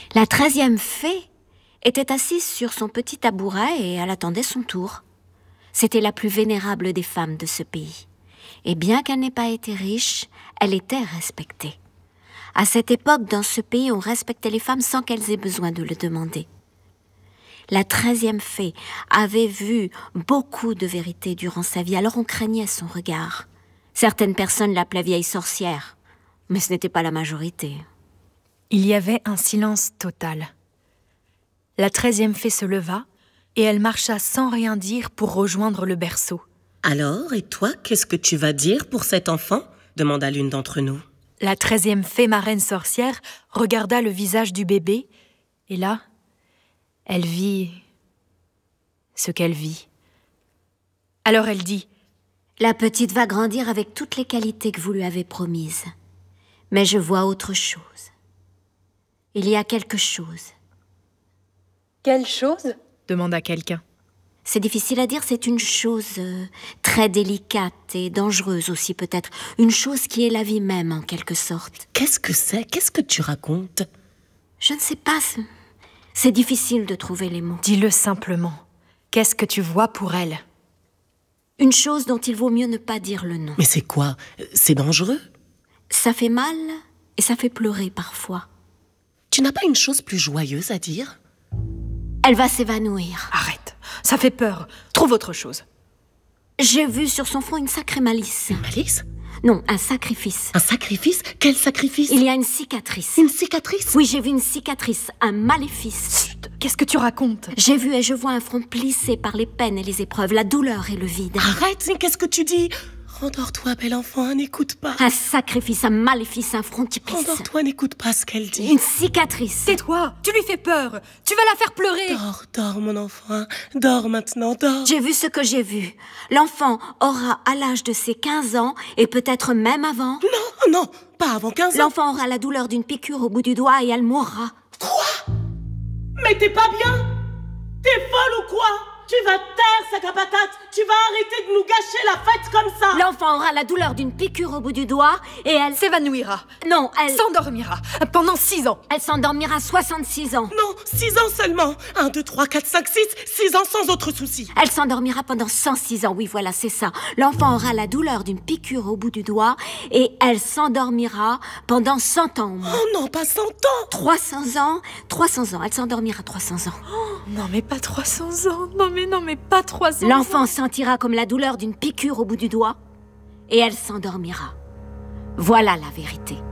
La 13e fée était assise sur son petit tabouret et elle attendait son tour. C'était la plus vénérable des femmes de ce pays. Et bien qu'elle n'ait pas été riche, elle était respectée. À cette époque, dans ce pays, on respectait les femmes sans qu'elles aient besoin de le demander. La 13e fée avait vu beaucoup de vérités durant sa vie, alors on craignait son regard. Certaines personnes l'appelaient vieille sorcière, mais ce n'était pas la majorité. Il y avait un silence total. La 13e fée se leva et elle marcha sans rien dire pour rejoindre le berceau. « Alors, et toi, qu'est-ce que tu vas dire pour cet enfant ?» demanda l'une d'entre nous. La 13e fée marraine sorcière regarda le visage du bébé et là, elle vit ce qu'elle vit. Alors elle dit « La petite va grandir avec toutes les qualités que vous lui avez promises. Mais je vois autre chose. Il y a quelque chose. » « Quelle chose ?» demanda quelqu'un. C'est difficile à dire, c'est une chose très délicate et dangereuse aussi peut-être. Une chose qui est la vie même en quelque sorte. Qu'est-ce que c'est ? Qu'est-ce que tu racontes ? Je ne sais pas, c'est difficile de trouver les mots. Dis-le simplement. Qu'est-ce que tu vois pour elle ? Une chose dont il vaut mieux ne pas dire le nom. Mais c'est quoi ? C'est dangereux ? Ça fait mal et ça fait pleurer parfois. Tu n'as pas une chose plus joyeuse à dire ? Elle va s'évanouir. Arrête, ça fait peur. Trouve autre chose. J'ai vu sur son front une sacrée malice. Une malice ? Non, un sacrifice. Un sacrifice ? Quel sacrifice ? Il y a une cicatrice. Une cicatrice ? Oui, j'ai vu une cicatrice, un maléfice. Chut, qu'est-ce que tu racontes ? J'ai vu et je vois un front plissé par les peines et les épreuves, la douleur et le vide. Arrête, mais qu'est-ce que tu dis ? Rendors-toi, bel enfant, n'écoute pas. Un sacrifice, un maléfice, un front qui plisse. Rendors-toi, n'écoute pas ce qu'elle dit. Une cicatrice. Tais-toi, tu lui fais peur. Tu vas la faire pleurer. Dors, mon enfant. Dors maintenant, dors. J'ai vu ce que j'ai vu. L'enfant aura à l'âge de ses 15 ans, et peut-être même avant. Non, pas avant 15 ans. L'enfant aura la douleur d'une piqûre au bout du doigt et elle mourra. Quoi ? Mais t'es pas bien ? T'es folle ou quoi ? Tu vas taire, sac à patate. Tu vas arrêter de nous gâcher la fête comme ça. L'enfant aura la douleur d'une piqûre au bout du doigt et elle... S'évanouira. Non, elle... S'endormira pendant 6 ans. Elle s'endormira à 66 ans. Non, 6 ans seulement. 1, 2, 3, 4, 5, 6. 6 ans sans autre souci. Elle s'endormira pendant 106 ans, oui, voilà, c'est ça. L'enfant aura la douleur d'une piqûre au bout du doigt et elle s'endormira pendant 100 ans. Oh non, pas 100 ans. 300 ans. Elle s'endormira 300 ans. Oh, non, mais pas 300 ans. Non, mais pas 300 ans. L'enfant sentira comme la douleur d'une piqûre au bout du doigt et elle s'endormira. Voilà la vérité.